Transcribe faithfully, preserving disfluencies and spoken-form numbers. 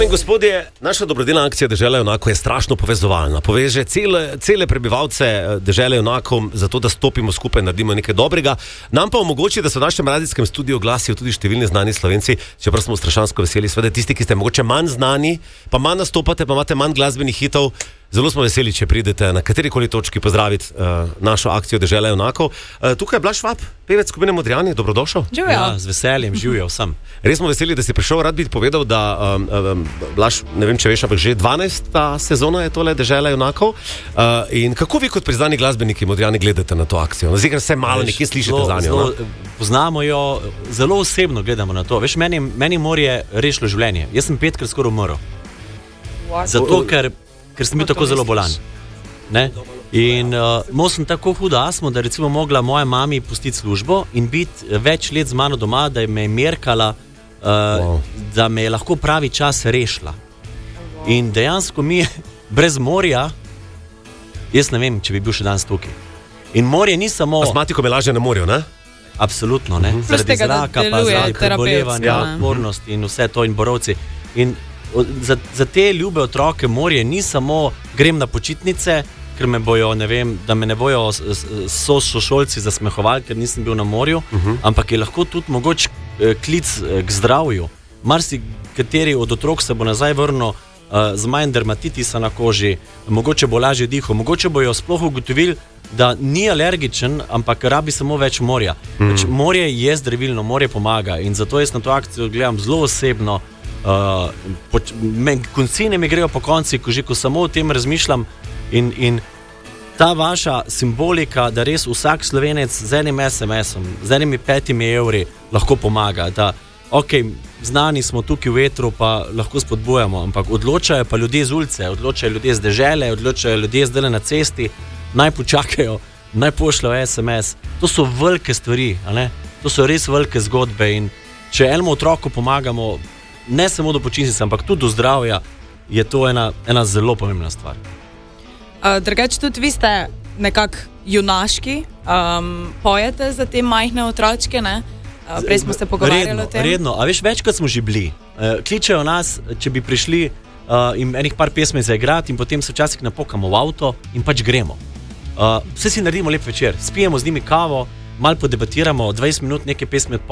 in gospodje, naša dobrodelna akcija Dežela junakov je strašno povezovalna. Poveže cele, cele prebivalce Dežele junakov, zato da stopimo skupaj, naredimo nekaj dobrega. Nam pa omogoči, da se v našem radijskem studiu glasijo tudi številni znani Slovenci, čeprav smo strašansko veseli. Sveda tisti, ki ste mogoče manj znani, pa manj nastopate, pa imate manj glasbenih hitov. Zelo smo veseli, če pridete na katerikoli točki pozdraviti uh, našo akcijo Dežela junakov. Uh, tukaj je Blaž Švab, pevec skupine Modrijani, dobrodošel. Živijo. Ja, z veseljem, živijo vsem. Res smo veseli, da si prišel. Rad bi povedal, da um, um, Blaž, ne vem, če veš, ampak že dvanajsta sezona je tole Dežela junakov. Uh, in kako vi kot priznani glasbeniki Modrijani gledate na to akcijo? Zdaj, se malo nekje slišite za njo. Poznamo jo, zelo osebno gledamo na to. Veš, meni, meni morje rešilo življenje. Jaz sem petkrat skoraj umrl. Zato, ker ker sem bil tako zelo bolan. Ne? In uh, mo sem tako huda asmo, da recimo mogla moja mami pustiti službo in biti več let z mano doma, da me je merkala, uh, wow. da me je lahko pravi čas rešila. Wow. In dejansko mi brez morja, jaz ne vem, če bi bil še danes tukaj. In morje ni samo... Astmatiko me laže na morju, ne? Absolutno, ne. Mm-hmm. Zaradi zraka, pa zaradi prebolevanja, ja. odpornost in vse to in borovci. In Za, za te ljube otroke morje ni samo grem na počitnice, ker me bojo, ne vem, da me ne bojo sošolci zasmehovali, ker nisem bil na morju, uh-huh. ampak je lahko tudi mogoč klic k zdravju. Marsi kateri od otrok se bo nazaj vrnil uh, z manj dermatitisa na koži, mogoče bo lažje dihal, mogoče bojo sploh ugotovili, da ni alergičen, ampak rabi samo več morja. Uh-huh. Več, morje je zdravilno, morje pomaga in zato jaz na to akcijo gledam zelo osebno. Uh, poč, me, koncine mi grejo po konci, ko že ko samo o tem razmišljam in, in ta vaša simbolika, da res vsak Slovenec z enim es em esom, z enimi petimi evri lahko pomaga, da ok, znani smo tukaj v etru, pa lahko spodbujamo, ampak odločajo pa ljudje z ulice, odločajo ljudje z dežele, odločajo ljudje zdaj na cesti, naj počakajo, naj pošljajo es em es. To so velike stvari, a ne? To so res velike zgodbe in če enemu otroku pomagamo, ne samo do počitnice, ampak tudi do zdravja, je to ena, ena zelo pomembna stvar. Uh, drugače tudi vi ste nekako junaški, um, pojete za te majhne otročke, ne? Uh, prej smo se pogovarjali redno, o tem. Redno, a veš, večkrat smo že bili. Uh, kličejo nas, če bi prišli uh, in enih par pesmi zaigrati in potem se včasih napokamo v avto in pač gremo. Uh, vse si naredimo lep večer, spijemo z njimi kavo, malo podebatiramo, dvajset minut neke pesmi